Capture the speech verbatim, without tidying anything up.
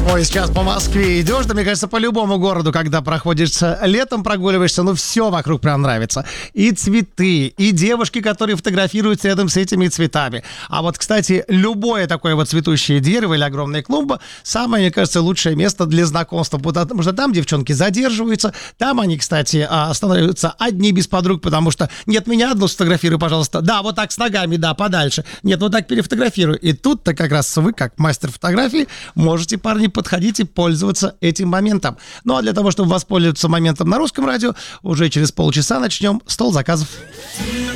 Ой, сейчас по Москве идешь, да, мне кажется, по любому городу, когда проходишь летом, прогуливаешься, ну, все вокруг прям нравится. И цветы, и девушки, которые фотографируются рядом с этими цветами. А вот, кстати, любое такое вот цветущее дерево или огромная клумба — самое, мне кажется, лучшее место для знакомства, потому что там девчонки задерживаются, там они, кстати, становятся одни без подруг, потому что нет, меня одну сфотографируй, пожалуйста. Да, вот так с ногами, да, подальше. Нет, вот так перефотографируй. И тут-то как раз вы, как мастер фотографии, можете, парни, подходить и пользоваться этим моментом. Ну а для того, чтобы воспользоваться моментом на русском радио, уже через полчаса начнем «Стол заказов».